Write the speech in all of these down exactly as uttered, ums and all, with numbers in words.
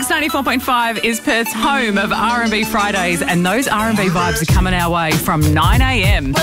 Mix ninety-four point five is Perth's home of R and B Fridays, and those R and B vibes are coming our way from nine a.m.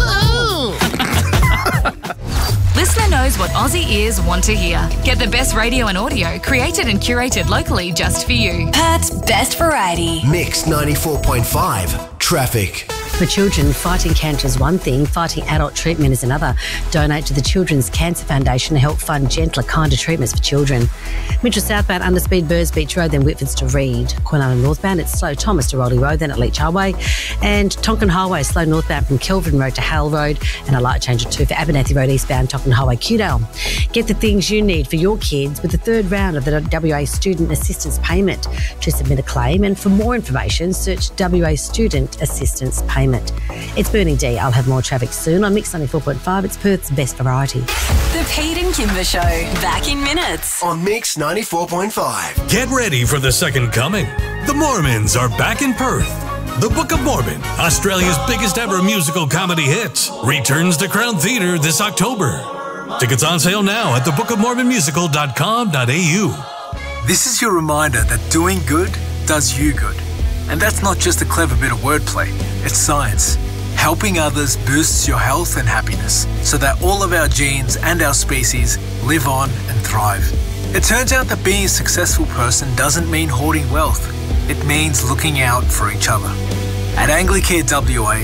Listener knows what Aussie ears want to hear. Get the best radio and audio created and curated locally just for you. Perth's best variety. Mix ninety-four point five. Traffic. For children, fighting cancer is one thing, fighting adult treatment is another. Donate to the Children's Cancer Foundation to help fund gentler, kinder treatments for children. Mitchell southbound, Underspeed, Burrs Beach Road, then Whitfords to Reed. Quinella northbound, it's slow Thomas to Rolly Road, then at Leach Highway. And Tonkin Highway, slow northbound from Kelvin Road to Hale Road. And a light change at two for Abernathy Road eastbound, Tonkin Highway, Cudale. Get the things you need for your kids with the third round of the W A Student Assistance Payment. To submit a claim, and for more information, search W A Student Assistance Payment. It's Bernie D. I'll have more traffic soon on Mix ninety-four point five. It's Perth's best variety. The Pete and Kimber Show. Back in minutes. On Mix ninety-four point five. Get ready for the second coming. The Mormons are back in Perth. The Book of Mormon, Australia's biggest ever musical comedy hit, returns to Crown Theatre this October. Tickets on sale now at the book of mormon musical dot com dot a u. This is your reminder that doing good does you good. And that's not just a clever bit of wordplay, it's science. Helping others boosts your health and happiness so that all of our genes and our species live on and thrive. It turns out that being a successful person doesn't mean hoarding wealth. It means looking out for each other. At Anglicare W A,